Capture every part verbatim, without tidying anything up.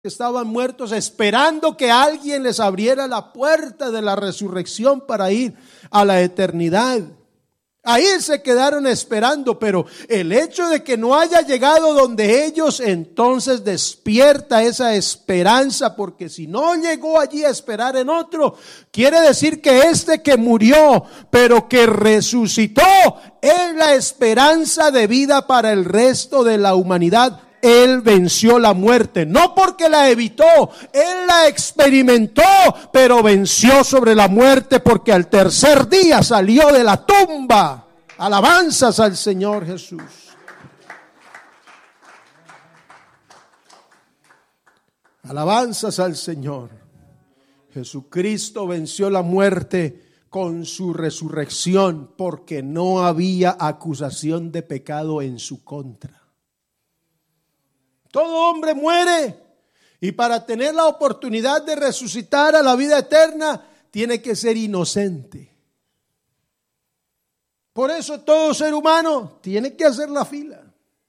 que estaban muertos, esperando que alguien les abriera la puerta de la resurrección para ir a la eternidad. Ahí se quedaron esperando, pero el hecho de que no haya llegado donde ellos, entonces despierta esa esperanza, porque si no llegó allí a esperar en otro, quiere decir que este que murió, pero que resucitó, es la esperanza de vida para el resto de la humanidad. Él venció la muerte, no porque la evitó, Él la experimentó, pero venció sobre la muerte porque al tercer día salió de la tumba. Alabanzas al Señor Jesús. Alabanzas al Señor. Jesucristo venció la muerte con su resurrección porque no había acusación de pecado en su contra. Todo hombre muere y para tener la oportunidad de resucitar a la vida eterna tiene que ser inocente. Por eso todo ser humano tiene que hacer la fila.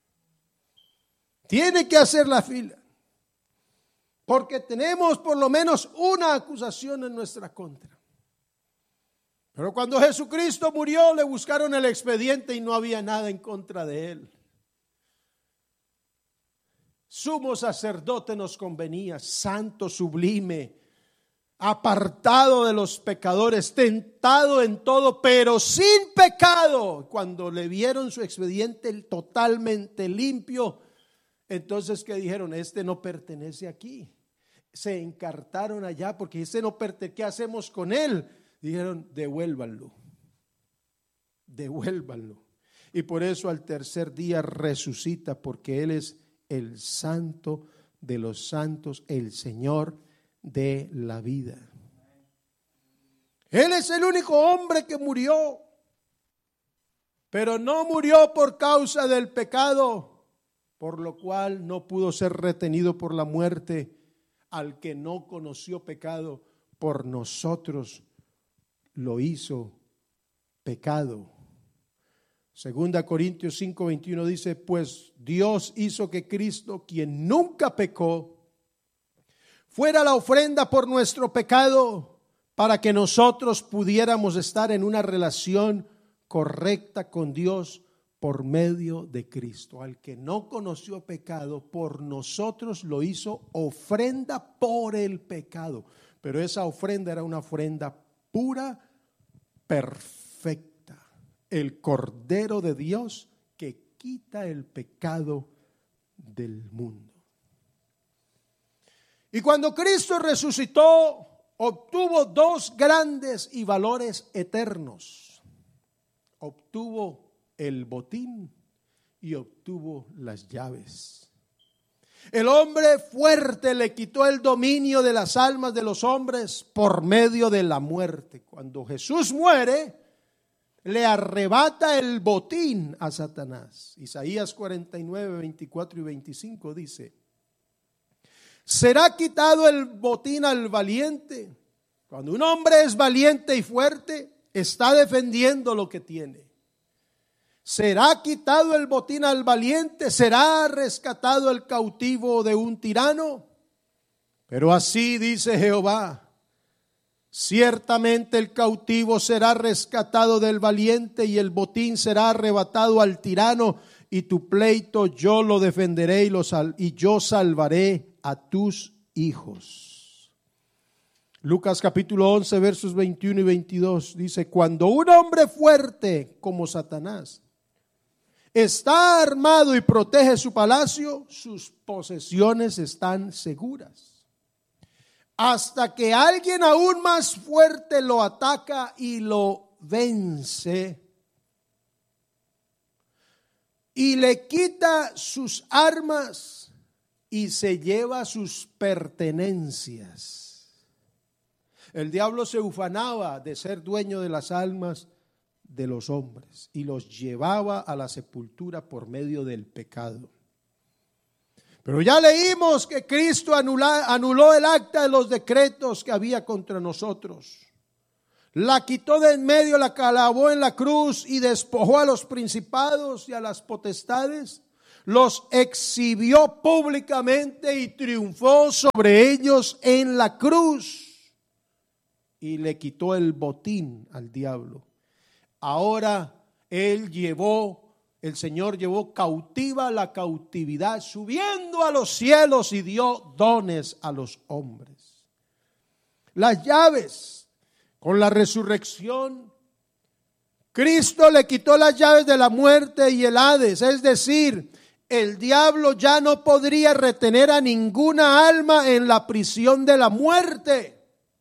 Tiene que hacer la fila. Porque tenemos por lo menos una acusación en nuestra contra. Pero cuando Jesucristo murió le buscaron el expediente y no había nada en contra de Él. Sumo sacerdote nos convenía, santo, sublime, apartado de los pecadores, tentado en todo, pero sin pecado. Cuando le vieron su expediente totalmente limpio, entonces ¿qué dijeron? Este no pertenece aquí. Se encartaron allá porque este no pertenece. ¿Qué hacemos con él? Dijeron, devuélvanlo, devuélvanlo. Y por eso al tercer día resucita, porque él es el santo de los santos, el Señor de la vida. Él es el único hombre que murió, pero no murió por causa del pecado, por lo cual no pudo ser retenido por la muerte. Al que no conoció pecado, por nosotros lo hizo pecado. Segunda Corintios cinco veintiuno dice, pues Dios hizo que Cristo, quien nunca pecó, fuera la ofrenda por nuestro pecado, para que nosotros pudiéramos estar en una relación correcta con Dios por medio de Cristo. Al que no conoció pecado, por nosotros lo hizo ofrenda por el pecado. Pero esa ofrenda era una ofrenda pura, perfecta. El Cordero de Dios que quita el pecado del mundo. Y cuando Cristo resucitó, obtuvo dos grandes y valores eternos. Obtuvo el botín y obtuvo las llaves. El hombre fuerte le quitó el dominio de las almas de los hombres por medio de la muerte. Cuando Jesús muere, le arrebata el botín a Satanás. Isaías cuarenta y nueve, veinticuatro y veinticinco dice, será quitado el botín al valiente. Cuando un hombre es valiente y fuerte, está defendiendo lo que tiene. Será quitado el botín al valiente, será rescatado el cautivo de un tirano. Pero así dice Jehová, ciertamente el cautivo será rescatado del valiente y el botín será arrebatado al tirano, y tu pleito yo lo defenderé y, lo sal- y yo salvaré a tus hijos. Lucas capítulo once versos veintiuno y veintidós dice, cuando un hombre fuerte como Satanás está armado y protege su palacio, sus posesiones están seguras. Hasta que alguien aún más fuerte lo ataca y lo vence y le quita sus armas y se lleva sus pertenencias. El diablo se ufanaba de ser dueño de las almas de los hombres y los llevaba a la sepultura por medio del pecado. Pero ya leímos que Cristo anula, anuló el acta de los decretos que había contra nosotros. La quitó de en medio, la clavó en la cruz y despojó a los principados y a las potestades. los exhibió públicamente y triunfó sobre ellos en la cruz y le quitó el botín al diablo. Ahora él llevó, el Señor llevó cautiva la cautividad, subiendo a los cielos y dio dones a los hombres. Las llaves, con la resurrección, Cristo le quitó las llaves de la muerte y el Hades, es decir, el diablo ya no podría retener a ninguna alma en la prisión de la muerte.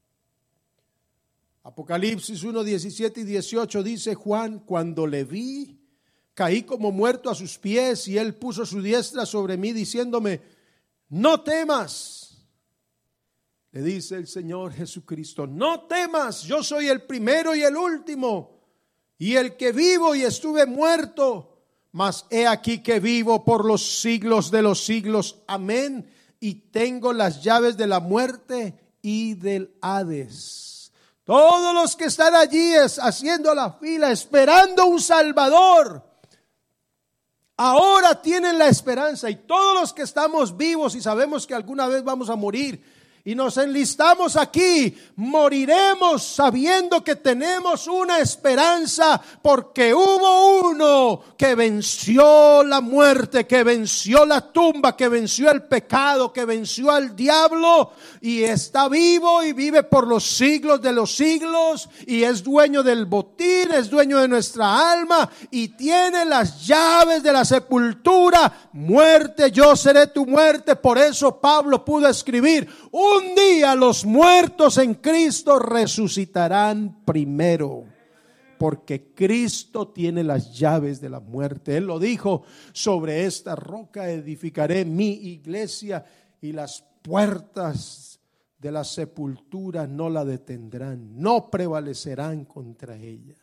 Apocalipsis uno, diecisiete y dieciocho dice Juan: cuando le vi, caí como muerto a sus pies y él puso su diestra sobre mí diciéndome: no temas. Le dice el Señor Jesucristo: no temas, yo soy el primero y el último, y el que vivo y estuve muerto, mas he aquí que vivo por los siglos de los siglos. Amén. Y tengo las llaves de la muerte y del Hades. Todos los que están allí es haciendo la fila, esperando un Salvador, ahora tienen la esperanza. Y todos los que estamos vivos y sabemos que alguna vez vamos a morir y nos enlistamos aquí, moriremos sabiendo que tenemos una esperanza, porque hubo uno que venció la muerte, que venció la tumba, que venció el pecado, que venció al diablo, y está vivo y vive por los siglos de los siglos, y es dueño del botín, es dueño de nuestra alma, y tiene las llaves de la sepultura. Muerte, yo seré tu muerte. Por eso Pablo pudo escribir: un día los muertos en Cristo resucitarán primero, porque Cristo tiene las llaves de la muerte. Él lo dijo: sobre esta roca edificaré mi iglesia y las puertas de la sepultura no la detendrán, no prevalecerán contra ella.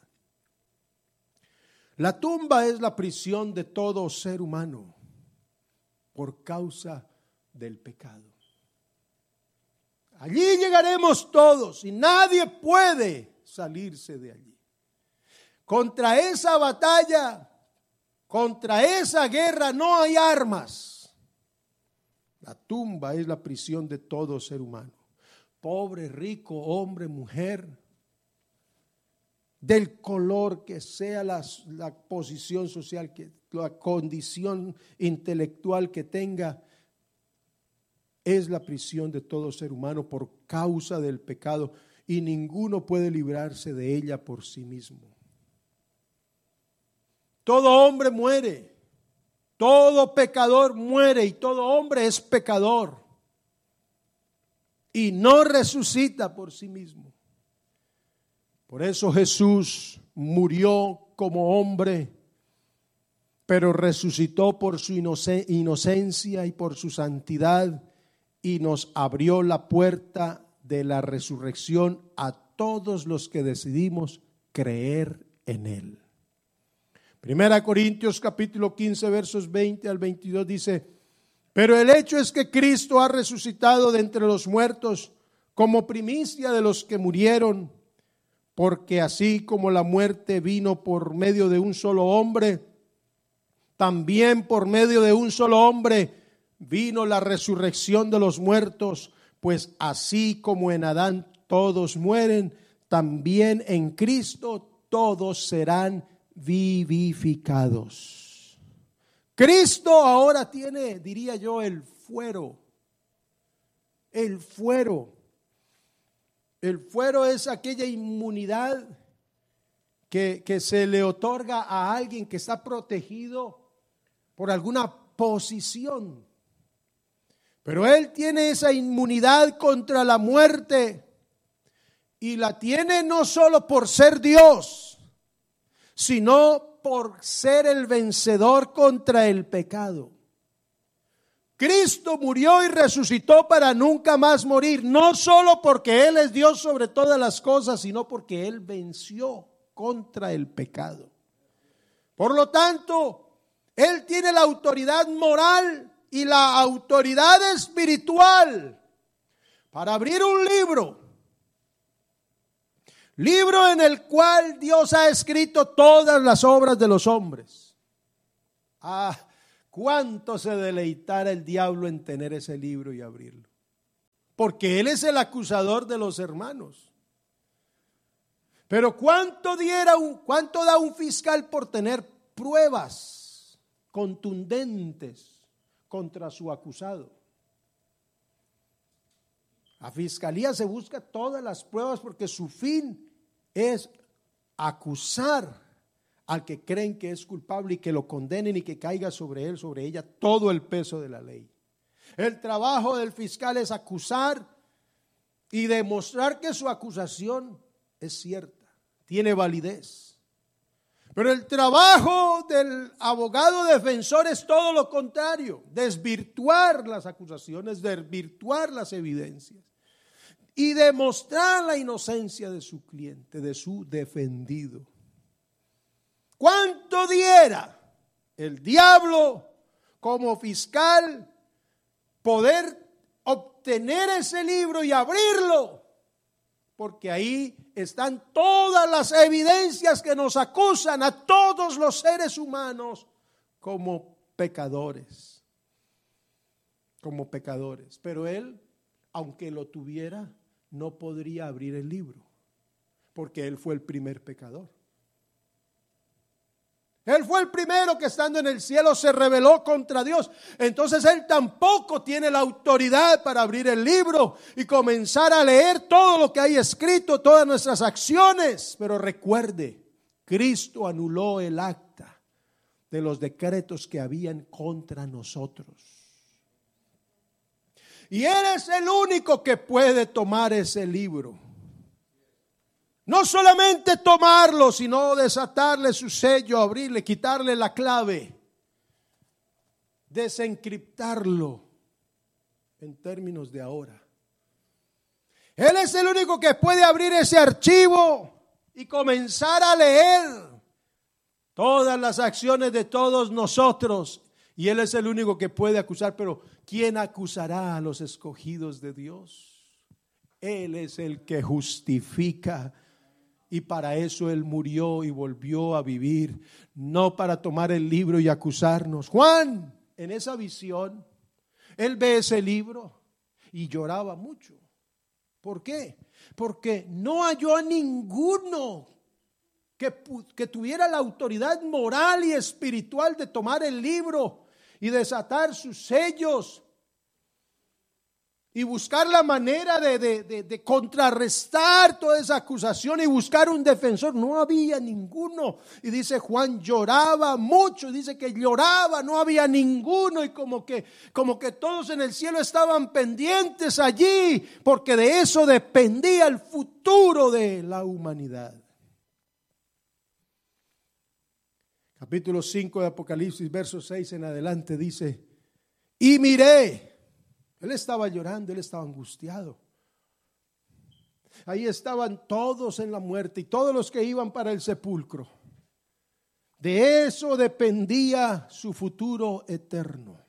La tumba es la prisión de todo ser humano por causa del pecado. Allí llegaremos todos y nadie puede salirse de allí. Contra esa batalla, contra esa guerra no hay armas. La tumba es la prisión de todo ser humano. Pobre, rico, hombre, mujer, del color que sea, la, la posición social, que, la condición intelectual que tenga, es la prisión de todo ser humano por causa del pecado, y ninguno puede librarse de ella por sí mismo. Todo hombre muere, todo pecador muere, y todo hombre es pecador y no resucita por sí mismo. Por eso Jesús murió como hombre, pero resucitó por su inocencia y por su santidad, y nos abrió la puerta de la resurrección a todos los que decidimos creer en Él. Primera Corintios capítulo quince versos veinte al veintidós dice: pero el hecho es que Cristo ha resucitado de entre los muertos como primicia de los que murieron, porque así como la muerte vino por medio de un solo hombre, también por medio de un solo hombre vino la resurrección de los muertos, pues así como en Adán todos mueren, también en Cristo todos serán vivificados. Cristo ahora tiene, diría yo, el fuero. El fuero. El fuero es aquella inmunidad que, que se le otorga a alguien que está protegido por alguna posición. Pero Él tiene esa inmunidad contra la muerte, y la tiene no solo por ser Dios, sino por ser el vencedor contra el pecado. Cristo murió y resucitó para nunca más morir, no solo porque Él es Dios sobre todas las cosas, sino porque Él venció contra el pecado. Por lo tanto, Él tiene la autoridad moral y la autoridad espiritual para abrir un libro, libro en el cual Dios ha escrito todas las obras de los hombres. Ah, cuánto se deleitara el diablo en tener ese libro y abrirlo. Porque él es el acusador de los hermanos. Pero cuánto diera un, cuánto da un fiscal por tener pruebas contundentes contra su acusado. La fiscalía se busca todas las pruebas porque su fin es acusar al que creen que es culpable y que lo condenen y que caiga sobre él, sobre ella, todo el peso de la ley. El trabajo del fiscal es acusar y demostrar que su acusación es cierta, tiene validez. Pero el trabajo del abogado defensor es todo lo contrario, desvirtuar las acusaciones, desvirtuar las evidencias y demostrar la inocencia de su cliente, de su defendido. ¿Cuánto diera el diablo como fiscal poder obtener ese libro y abrirlo? Porque ahí están todas las evidencias que nos acusan a todos los seres humanos como pecadores, como pecadores. Pero él, aunque lo tuviera, no podría abrir el libro, porque él fue el primer pecador. Él fue el primero que estando en el cielo se rebeló contra Dios. Entonces él tampoco tiene la autoridad para abrir el libro y comenzar a leer todo lo que hay escrito, todas nuestras acciones. Pero recuerde, Cristo anuló el acta de los decretos que habían contra nosotros. Y Él es el único que puede tomar ese libro. No solamente tomarlo, sino desatarle su sello, abrirle, quitarle la clave, desencriptarlo en términos de ahora. Él es el único que puede abrir ese archivo y comenzar a leer todas las acciones de todos nosotros. Y Él es el único que puede acusar, pero ¿quién acusará a los escogidos de Dios? Él es el que justifica. Y para eso Él murió y volvió a vivir, no para tomar el libro y acusarnos. Juan, en esa visión, él ve ese libro y lloraba mucho. ¿Por qué? Porque no halló a ninguno que, que tuviera la autoridad moral y espiritual de tomar el libro y desatar sus sellos y buscar la manera de, de, de, de contrarrestar toda esa acusación y buscar un defensor. No había ninguno. Y dice Juan, lloraba mucho. Dice que lloraba, no había ninguno. Y como que, como que todos en el cielo estaban pendientes allí, porque de eso dependía el futuro de la humanidad. Capítulo cinco de Apocalipsis, verso seis en adelante dice: y miré. Él estaba llorando, él estaba angustiado. Ahí estaban todos en la muerte y todos los que iban para el sepulcro. De eso dependía su futuro eterno.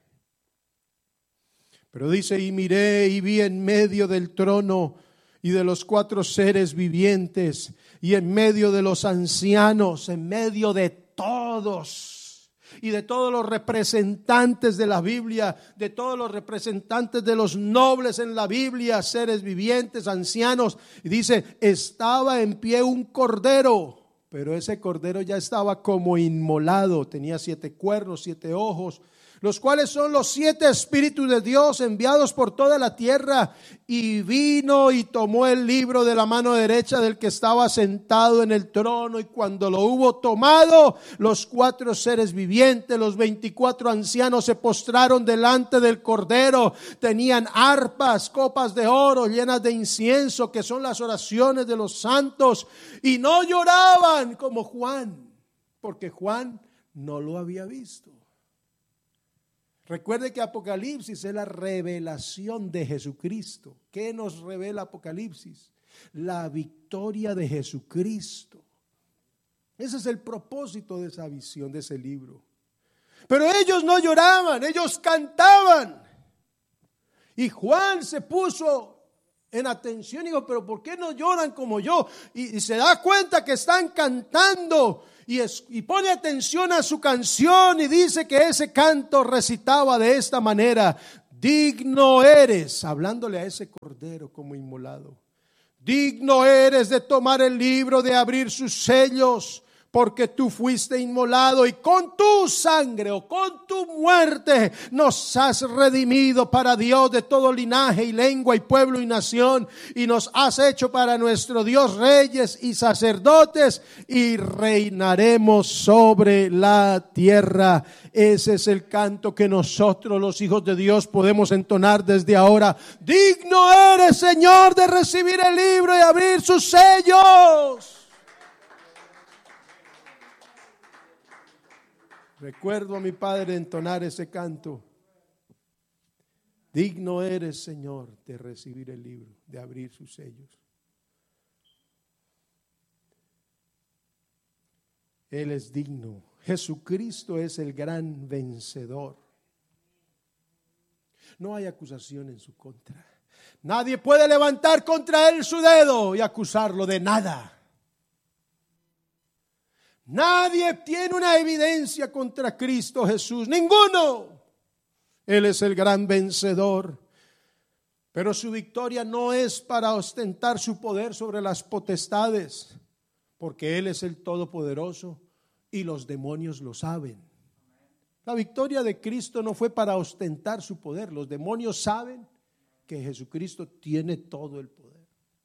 Pero dice: y miré y vi en medio del trono y de los cuatro seres vivientes y en medio de los ancianos, en medio de todos y de todos los representantes de la Biblia, de todos los representantes de los nobles en la Biblia, seres vivientes, ancianos, y dice, estaba en pie un cordero, pero ese cordero ya estaba como inmolado, tenía siete cuernos, siete ojos, los cuales son los siete espíritus de Dios enviados por toda la tierra. Y vino y tomó el libro de la mano derecha del que estaba sentado en el trono. Y cuando lo hubo tomado, los cuatro seres vivientes, los veinticuatro ancianos se postraron delante del Cordero. Tenían arpas, copas de oro llenas de incienso, que son las oraciones de los santos. Y no lloraban como Juan, porque Juan no lo había visto. Recuerde que Apocalipsis es la revelación de Jesucristo. ¿Qué nos revela Apocalipsis? La victoria de Jesucristo. Ese es el propósito de esa visión, de ese libro. Pero ellos no lloraban, ellos cantaban. Y Juan se puso en atención. Digo, pero ¿por qué no lloran como yo? Y, y se da cuenta que están cantando y, es, y pone atención a su canción y dice que ese canto recitaba de esta manera: digno eres, hablándole a ese cordero como inmolado, digno eres de tomar el libro, de abrir sus sellos, porque tú fuiste inmolado y con tu sangre o con tu muerte nos has redimido para Dios de todo linaje y lengua y pueblo y nación, y nos has hecho para nuestro Dios reyes y sacerdotes, y reinaremos sobre la tierra. Ese es el canto que nosotros, los hijos de Dios, podemos entonar desde ahora. Digno eres, Señor, de recibir el libro y abrir sus sellos. Recuerdo a mi padre entonar ese canto. Digno eres, Señor, de recibir el libro, de abrir sus sellos. Él es digno. Jesucristo es el gran vencedor. No hay acusación en su contra. Nadie puede levantar contra él su dedo y acusarlo de nada. Nadie tiene una evidencia contra Cristo Jesús, ninguno. Él es el gran vencedor. Pero su victoria no es para ostentar su poder sobre las potestades, porque Él es el Todopoderoso y los demonios lo saben. La victoria de Cristo no fue para ostentar su poder. Los demonios saben que Jesucristo tiene todo el poder.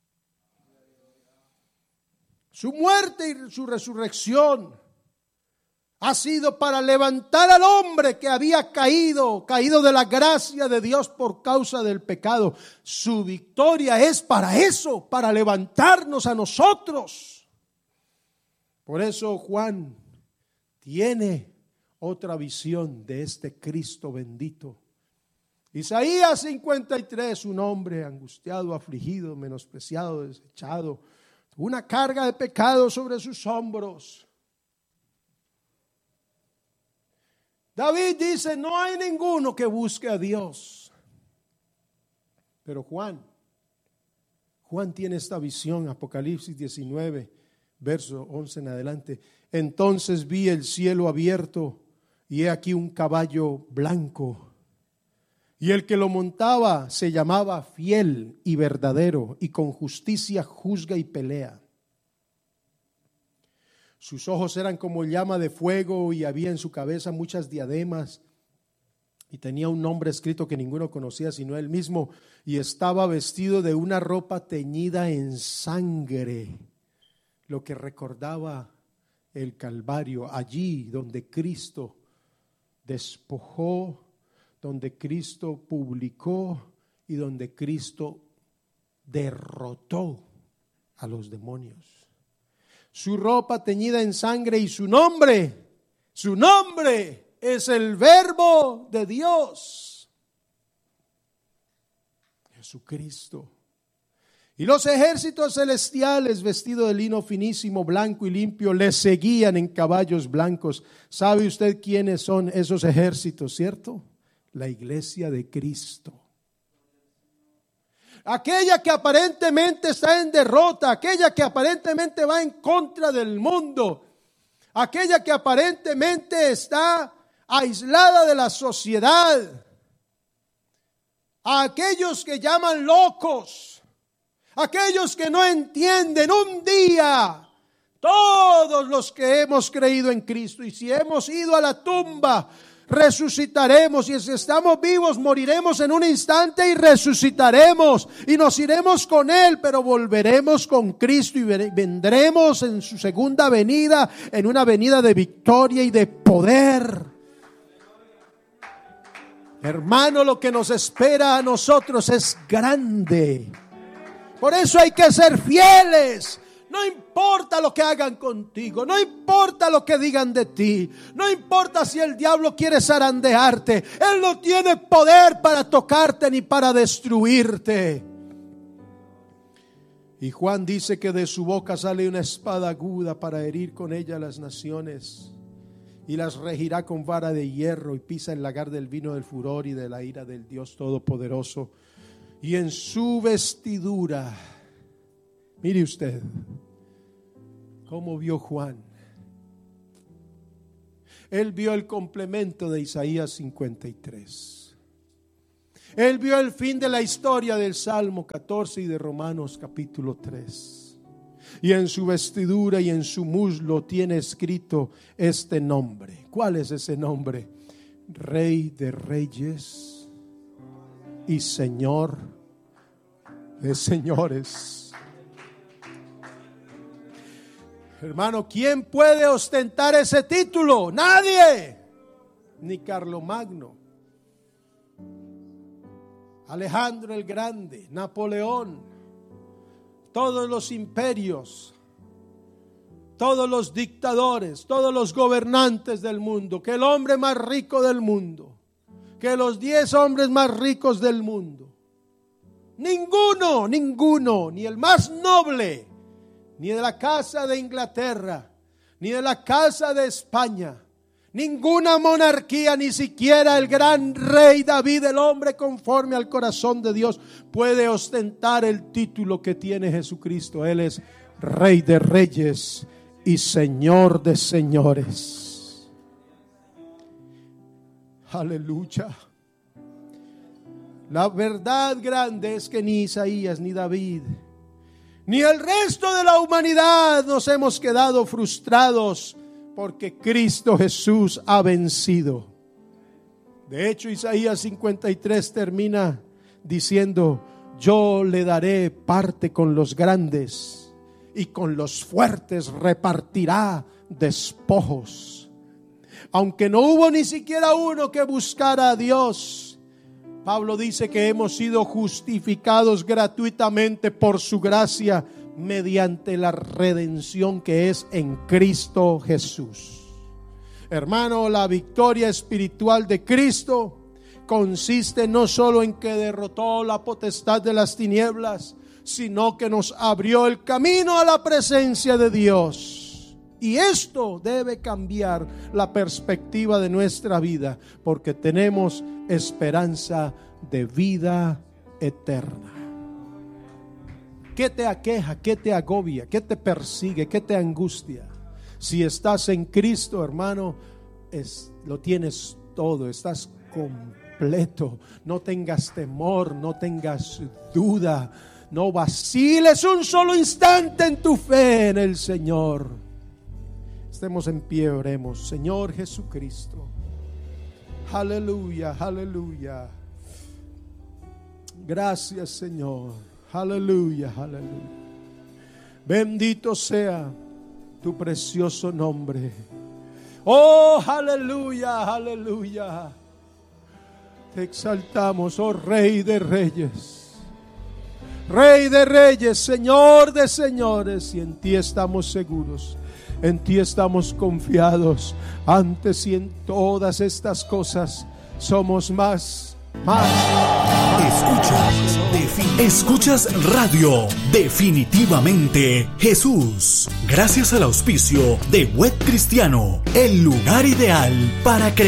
Su muerte y su resurrección ha sido para levantar al hombre que había caído, caído de la gracia de Dios por causa del pecado. Su victoria es para eso, para levantarnos a nosotros. Por eso Juan tiene otra visión de este Cristo bendito. Isaías cincuenta y tres, un hombre angustiado, afligido, menospreciado, desechado, una carga de pecado sobre sus hombros. David dice: no hay ninguno que busque a Dios. Pero Juan, Juan tiene esta visión, Apocalipsis diecinueve, verso once en adelante. Entonces vi el cielo abierto y he aquí un caballo blanco. Y el que lo montaba se llamaba Fiel y Verdadero, y con justicia juzga y pelea. Sus ojos eran como llama de fuego, y había en su cabeza muchas diademas, y tenía un nombre escrito que ninguno conocía sino él mismo, y estaba vestido de una ropa teñida en sangre, lo que recordaba el Calvario, allí donde Cristo despojó, donde Cristo publicó y donde Cristo derrotó a los demonios. Su ropa teñida en sangre y su nombre, su nombre es el Verbo de Dios, Jesucristo. Y los ejércitos celestiales, vestidos de lino finísimo, blanco y limpio, le seguían en caballos blancos. ¿Sabe usted quiénes son esos ejércitos, cierto? La iglesia de Cristo. Aquella que aparentemente está en derrota, aquella que aparentemente va en contra del mundo, aquella que aparentemente está aislada de la sociedad, a aquellos que llaman locos, aquellos que no entienden. Un día todos los que hemos creído en Cristo, y si hemos ido a la tumba, resucitaremos, y si estamos vivos moriremos en un instante y resucitaremos y nos iremos con Él, pero volveremos con Cristo y vendremos en su segunda venida, en una venida de victoria y de poder. Hermano, lo que nos espera a nosotros es grande. Por eso hay que ser fieles. No importa lo que hagan contigo, no importa lo que digan de ti, no importa si el diablo quiere zarandearte, él no tiene poder para tocarte ni para destruirte. Y Juan dice que de su boca sale una espada aguda para herir con ella a las naciones, y las regirá con vara de hierro, y pisa el lagar del vino del furor y de la ira del Dios Todopoderoso. y en su vestidura. Mire usted cómo vio Juan. Él vio el complemento de Isaías cincuenta y tres. Él vio el fin de la historia del Salmo catorce y de Romanos capítulo tres. Y en su vestidura y en su muslo tiene escrito este nombre. ¿Cuál es ese nombre? Rey de Reyes y Señor de Señores. Hermano, ¿quién puede ostentar ese título? Nadie. Ni Carlomagno, Alejandro el Grande, Napoleón, todos los imperios, todos los dictadores, todos los gobernantes del mundo, que el hombre más rico del mundo, que los diez hombres más ricos del mundo. Ninguno, ninguno, ni el más noble, ni de la casa de Inglaterra, ni de la casa de España, ninguna monarquía, ni siquiera el gran rey David, el hombre conforme al corazón de Dios, puede ostentar el título que tiene Jesucristo. Él es Rey de Reyes y Señor de Señores. Aleluya. La verdad grande es que ni Isaías, ni David, ni el resto de la humanidad nos hemos quedado frustrados, porque Cristo Jesús ha vencido. De hecho, Isaías cincuenta y tres termina diciendo: yo le daré parte con los grandes, y con los fuertes repartirá despojos. Aunque no hubo ni siquiera uno que buscara a Dios, Pablo dice que hemos sido justificados gratuitamente por su gracia mediante la redención que es en Cristo Jesús. Hermano, la victoria espiritual de Cristo consiste no solo en que derrotó la potestad de las tinieblas, sino que nos abrió el camino a la presencia de Dios. Y esto debe cambiar la perspectiva de nuestra vida, porque tenemos esperanza de vida eterna. ¿Qué te aqueja? ¿Qué te agobia? ¿Qué te persigue? ¿Qué te angustia? Si estás en Cristo, hermano, es, lo tienes todo, estás completo. No tengas temor, no tengas duda, no vaciles un solo instante en tu fe en el Señor. Estemos en pie, oremos. Señor Jesucristo, aleluya, aleluya. Gracias, Señor. Aleluya, aleluya. Bendito sea tu precioso nombre. Oh, aleluya, aleluya. Te exaltamos, oh Rey de Reyes. Rey de Reyes, Señor de Señores. Y en ti estamos seguros. En ti estamos confiados. Antes y en todas estas cosas somos más, más. Escuchas, defin- escuchas radio Definitivamente Jesús. Gracias al auspicio de Web Cristiano, el lugar ideal para creer.